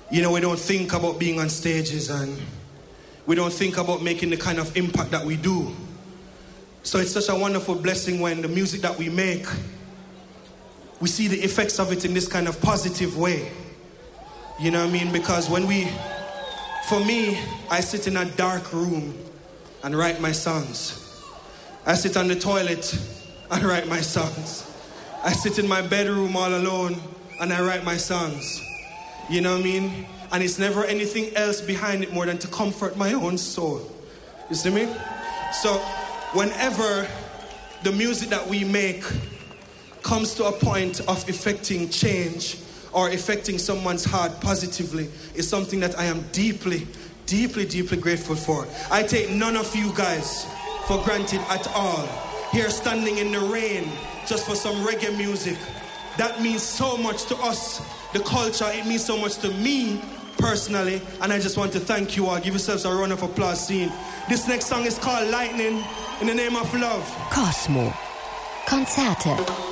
You know, we don't think about being on stages, and we don't think about making the kind of impact that we do. So it's such a wonderful blessing when the music that we make, we see the effects of it in this kind of positive way. You know what I mean? Because for me, I sit in a dark room and write my songs. I sit on the toilet and write my songs. I sit in my bedroom all alone and I write my songs. You know what I mean? And it's never anything else behind it more than to comfort my own soul. You see me? So whenever the music that we make comes to a point of effecting change or affecting someone's heart positively, it's something that I am deeply, deeply, deeply grateful for. I take none of you guys for granted at all. Here standing in the rain just for some reggae music. That means so much to us, the culture. It means so much to me personally, and I just want to thank you all. Give yourselves a round of applause. Scene. This next song is called Lightning, in the name of love. Cosmo. Konzerte.